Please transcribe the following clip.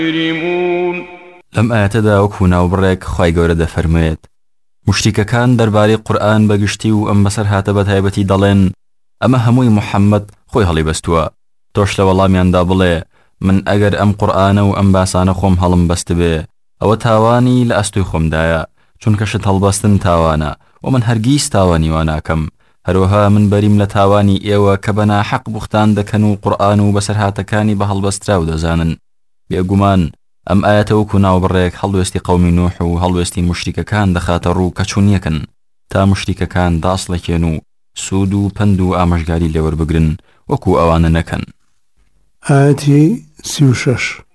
مجرمون. لەم ئاەتەدا وەکو ناوبڕێک خوای گەورە دەفەرمێت مشتیکەکان دەربارەی قورئان بەگشتی و ئەم بەسەر هاتە بە تایبەتی دەڵێن ئەمە هەمووی محەممەد خۆی هەڵی بەستووە. تۆش لە وەڵامیاندا بڵێ من ئەگەر ئەم قورئانە و ئەم باسانە خۆم هەڵم بەست بێ ئەوە تاوانی لە ئەستوی خۆمدایە، چونکە شت هەڵبەستن تاوانە و من هەرگیز تاوانی وا ناکەم. هەروەها من بەریم لە تاوانی ئێوە کە بە ناحەق بوختان دەکەن و قورئان و بەسەرهاتەکانی بە هەڵبەستراو دەزانن. بێگومان ئەم ئاەتە وەکو ناوبڕێک هەڵوێستی قەومی نوح و هەڵوێستی مشتیکەکان دەخاتە ڕوو کە چوونیەکن تا مشتیکەکان داسڵەکێن و سوود و پند و ئامۆژگاری لێوەربگرن وەکو ئەوانە نەکەن. ئاەتی 36